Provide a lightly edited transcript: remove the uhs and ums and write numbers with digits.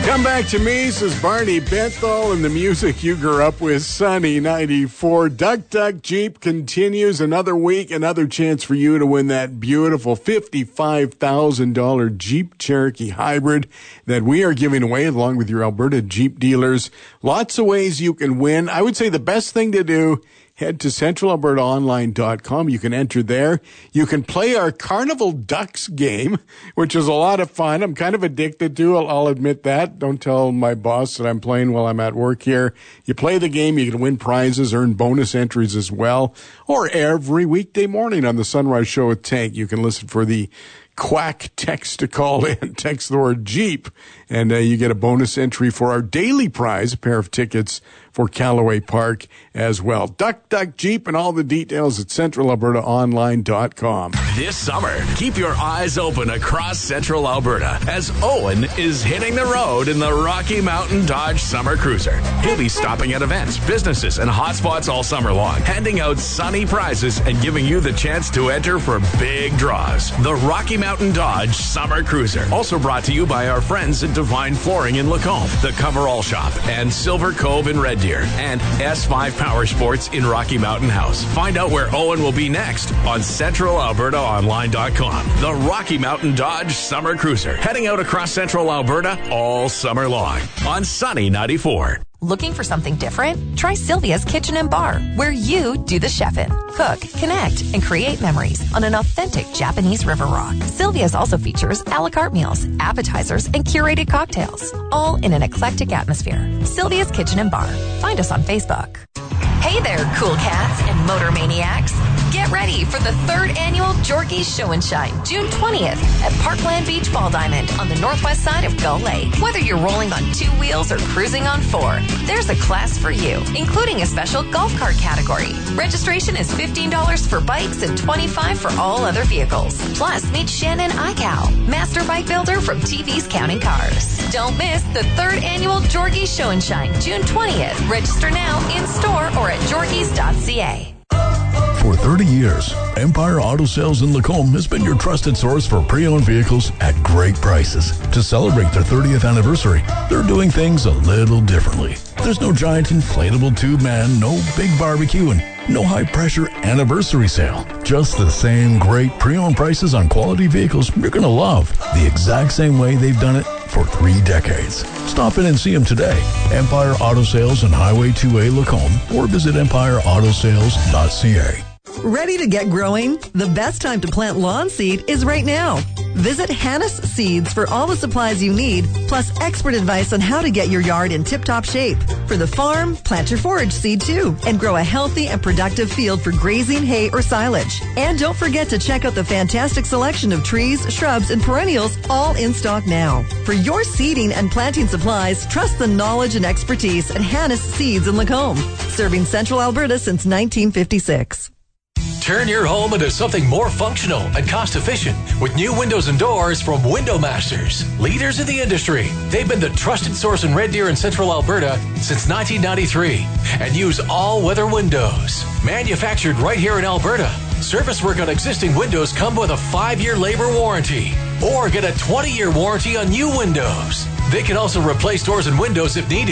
Come back to me, says Barney Benthal, and the music you grew up with, Sunny 94. Duck Duck Jeep continues another week, another chance for you to win that beautiful $55,000 Jeep Cherokee Hybrid that we are giving away along with your Alberta Jeep dealers. Lots of ways you can win. I would say the best thing to do, head to centralalbertaonline.com. You can enter there. You can play our Carnival Ducks game, which is a lot of fun. I'm kind of addicted to it. I'll admit that. Don't tell my boss that I'm playing while I'm at work here. You play the game. You can win prizes, earn bonus entries as well. Or every weekday morning on the Sunrise Show with Tank, you can listen for the Quack text to call in. Text the word Jeep, and you get a bonus entry for our daily prize, a pair of tickets for Callaway Park as well. Duck Duck Jeep and all the details at centralalbertaonline.com. This summer, keep your eyes open across Central Alberta as Owen is hitting the road in the Rocky Mountain Dodge Summer Cruiser. He'll be stopping at events, businesses, and hotspots all summer long, handing out sunny prizes and giving you the chance to enter for big draws. The Rocky Mountain Dodge Summer Cruiser. Also brought to you by our friends at Divine Flooring in Lacombe, the Coverall Shop, and Silver Cove in Red Deer, and S5 Power Sports in Rocky Mountain House. Find out where Owen will be next on centralalbertaonline.com. The Rocky Mountain Dodge Summer Cruiser, heading out across Central Alberta all summer long on Sunny 94. Looking for something different? Try Sylvia's Kitchen and Bar, where you do the chefing. Cook, connect, and create memories on an authentic Japanese river rock. Sylvia's also features a la carte meals, appetizers, and curated cocktails, all in an eclectic atmosphere. Sylvia's Kitchen and Bar. Find us on Facebook. Hey there, cool cats and motor maniacs. Get ready for the 3rd annual Jorgie's Show and Shine, June 20th at Parkland Beach Ball Diamond on the northwest side of Gull Lake. Whether you're rolling on 2 wheels or cruising on 4, there's a class for you, including a special golf cart category. Registration is $15 for bikes and $25 for all other vehicles. Plus, meet Shannon Ical, master bike builder from TV's Counting Cars. Don't miss the 3rd annual Jorgie's Show and Shine, June 20th. Register now in store or at jorgies.ca. For 30 years, Empire Auto Sales in Lacombe has been your trusted source for pre-owned vehicles at great prices. To celebrate their 30th anniversary, they're doing things a little differently. There's no giant inflatable tube man, no big barbecue, and no high-pressure anniversary sale. Just the same great pre-owned prices on quality vehicles you're going to love, the exact same way they've done it for 3 decades. Stop in and see them today. Empire Auto Sales on Highway 2A Lacombe, or visit empireautosales.ca. Ready to get growing? The best time to plant lawn seed is right now. Visit Hannes Seeds for all the supplies you need, plus expert advice on how to get your yard in tip-top shape. For the farm, plant your forage seed too, and grow a healthy and productive field for grazing, hay, or silage. And don't forget to check out the fantastic selection of trees, shrubs, and perennials all in stock now. For your seeding and planting supplies, trust the knowledge and expertise at Hannes Seeds in Lacombe, serving Central Alberta since 1956. Turn your home into something more functional and cost-efficient with new windows and doors from Window Masters, leaders in the industry. They've been the trusted source in Red Deer and Central Alberta since 1993 and use all-weather windows. Manufactured right here in Alberta, service work on existing windows come with a 5-year labor warranty or get a 20-year warranty on new windows. They can also replace doors and windows if needed.